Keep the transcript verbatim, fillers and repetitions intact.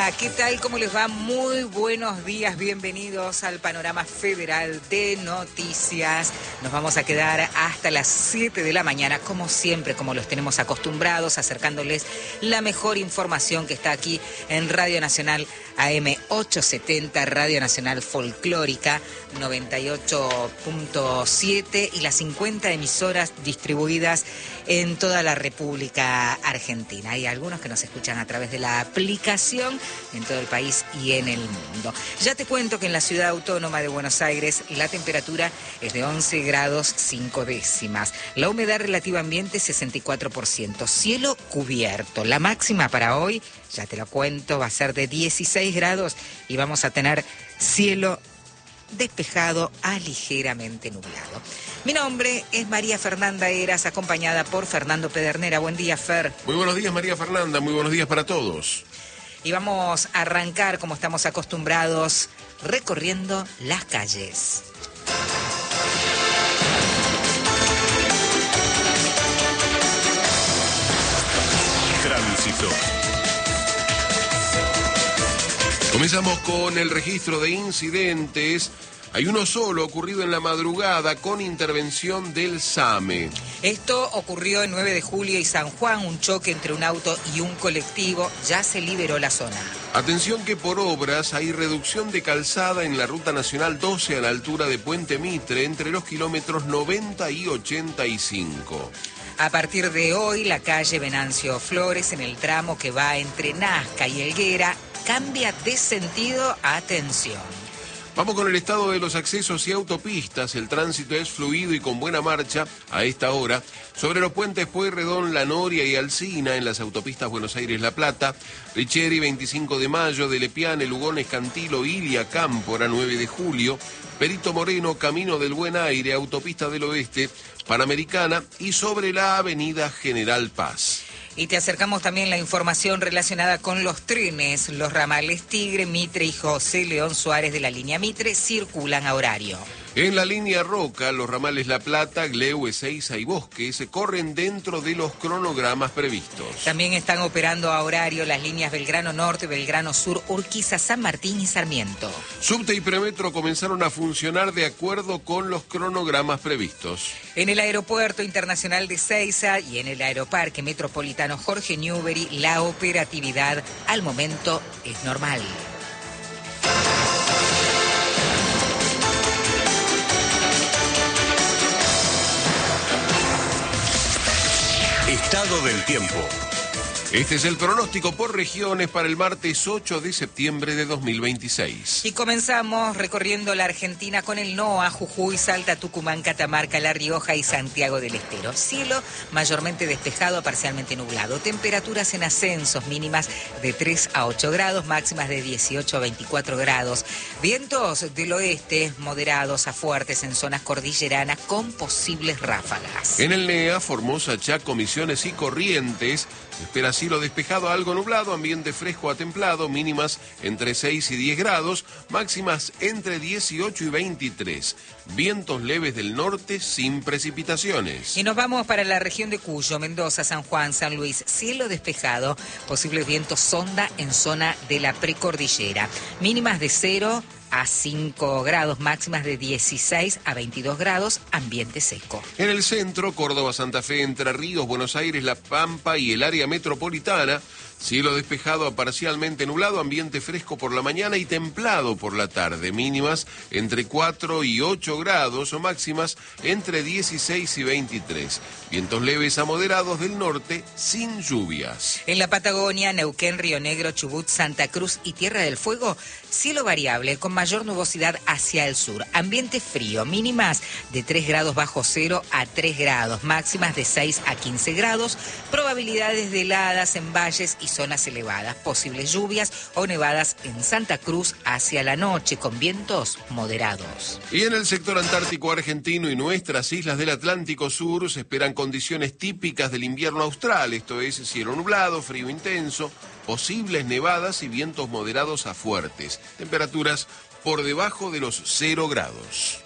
Hola, ¿qué tal? ¿Cómo les va? Muy buenos días, bienvenidos al Panorama Federal de Noticias. Nos vamos a quedar hasta las siete de la mañana, como siempre, como los tenemos acostumbrados, acercándoles la mejor información que está aquí en Radio Nacional A M ochocientos setenta, Radio Nacional Folclórica noventa y ocho punto siete y las cincuenta emisoras distribuidas en toda la República Argentina. Hay algunos que nos escuchan a través de la aplicación en todo el país y en el mundo. Ya te cuento que en la Ciudad Autónoma de Buenos Aires la temperatura es de once grados cinco décimas. La humedad relativa ambiente sesenta y cuatro por ciento. Cielo cubierto. La máxima para hoy, ya te lo cuento, va a ser de dieciséis grados y vamos a tener cielo despejado a ligeramente nublado. Mi nombre es María Fernanda Heras, acompañada por Fernando Pedernera. Buen día, Fer. Muy buenos días, María Fernanda. Muy buenos días para todos. Y vamos a arrancar, como estamos acostumbrados, recorriendo las calles. Tránsito. Comenzamos con el registro de incidentes. Hay uno solo ocurrido en la madrugada con intervención del SAME. Esto ocurrió el nueve de julio y San Juan, un choque entre un auto y un colectivo. Ya se liberó la zona. Atención que por obras hay reducción de calzada en la Ruta Nacional doce a la altura de Puente Mitre entre los kilómetros noventa y ochenta y cinco. A partir de hoy, la calle Venancio Flores, en el tramo que va entre Nazca y Helguera, cambia de sentido. Atención. Vamos con el estado de los accesos y autopistas. El tránsito es fluido y con buena marcha a esta hora sobre los puentes Pueyrredón, La Noria y Alsina en las autopistas Buenos Aires-La Plata, Richeri, veinticinco de mayo, de Lepiane, Lugones, Cantilo, Ilia, Cámpora, nueve de julio, Perito Moreno, Camino del Buen Aire, Autopista del Oeste, Panamericana y sobre la avenida General Paz. Y te acercamos también la información relacionada con los trenes. Los ramales Tigre, Mitre y José León Suárez de la línea Mitre circulan a horario. En la línea Roca, los ramales La Plata, Gleu, Ezeiza y Bosque se corren dentro de los cronogramas previstos. También están operando a horario las líneas Belgrano Norte, Belgrano Sur, Urquiza, San Martín y Sarmiento. Subte y Premetro comenzaron a funcionar de acuerdo con los cronogramas previstos. En el Aeropuerto Internacional de Ezeiza y en el Aeroparque Metropolitano Jorge Newbery, la operatividad al momento es normal. Estado del tiempo. Este es el pronóstico por regiones para el martes ocho de septiembre de dos mil veintiséis. Y comenzamos recorriendo la Argentina con el NOA, Jujuy, Salta, Tucumán, Catamarca, La Rioja y Santiago del Estero. Cielo mayormente despejado a parcialmente nublado. Temperaturas en ascensos, mínimas de tres a ocho grados, máximas de dieciocho a veinticuatro grados. Vientos del oeste moderados a fuertes en zonas cordilleranas con posibles ráfagas. En el NEA, Formosa, Chaco, Misiones y Corrientes, espera cielo despejado a algo nublado, ambiente fresco a templado, mínimas entre seis y diez grados, máximas entre dieciocho y veintitrés. Vientos leves del norte sin precipitaciones. Y nos vamos para la región de Cuyo, Mendoza, San Juan, San Luis, cielo despejado, posibles vientos sonda en zona de la precordillera, mínimas de cero a cinco grados, máximas de dieciséis a veintidós grados, ambiente seco. En el centro, Córdoba, Santa Fe, Entre Ríos, Buenos Aires, La Pampa y el área metropolitana, cielo despejado a parcialmente nublado, ambiente fresco por la mañana y templado por la tarde, mínimas entre cuatro y ocho grados o máximas entre dieciséis y veintitrés. Vientos leves a moderados del norte sin lluvias. En la Patagonia, Neuquén, Río Negro, Chubut, Santa Cruz y Tierra del Fuego, cielo variable con mayor nubosidad hacia el sur. Ambiente frío, mínimas de tres grados bajo cero a tres grados, máximas de seis a quince grados, probabilidades de heladas en valles y zonas elevadas, posibles lluvias o nevadas en Santa Cruz hacia la noche con vientos moderados. Y en el sector antártico argentino y nuestras islas del Atlántico Sur se esperan condiciones típicas del invierno austral, esto es cielo nublado, frío intenso, posibles nevadas y vientos moderados a fuertes, temperaturas por debajo de los cero grados.